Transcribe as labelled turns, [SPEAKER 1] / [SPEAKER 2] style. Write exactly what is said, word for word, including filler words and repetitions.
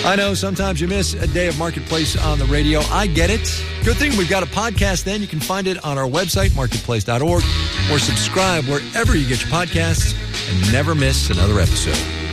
[SPEAKER 1] I know sometimes you miss a day of Marketplace on the radio. I get it. Good thing we've got a podcast then. You can find it on our website, marketplace dot org, or subscribe wherever you get your podcasts and never miss another episode.